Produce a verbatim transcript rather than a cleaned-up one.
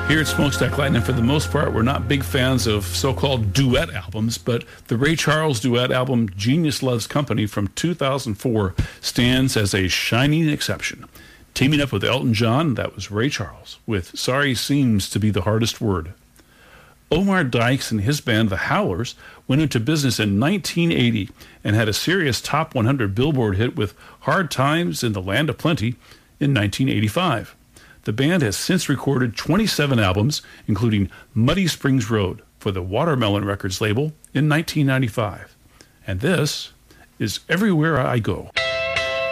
Here at Smokestack Lightning, for the most part, we're not big fans of so-called duet albums, but the Ray Charles duet album Genius Loves Company from two thousand four stands as a shining exception. Teaming up with Elton John, that was Ray Charles, with Sorry Seems to Be the Hardest Word. Omar Dykes and his band, The Howlers, went into business in nineteen eighty and had a serious top one hundred Billboard hit with Hard Times in the Land of Plenty in nineteen eighty-five. The band has since recorded twenty-seven albums, including Muddy Springs Road for the Watermelon Records label in nineteen ninety-five. And this is Everywhere I Go.